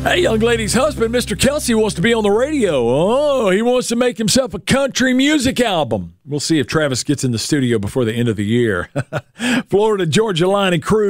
Hey, young lady's husband, Mr. Kelsey, wants to be on the radio. Oh, he wants to make himself a country music album. We'll see if Travis gets in the studio before the end of the year. Florida Georgia Line and Crew.